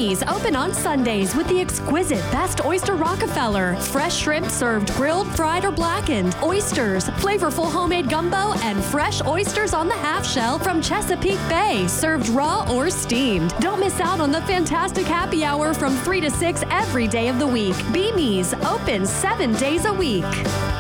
Beamy's open on Sundays with the exquisite best oyster Rockefeller. Fresh shrimp served grilled, fried, or blackened. Oysters, flavorful homemade gumbo, and fresh oysters on the half shell from Chesapeake Bay, served raw or steamed. Don't miss out on the fantastic happy hour from 3 to 6 every day of the week. Beamy's open 7 days a week.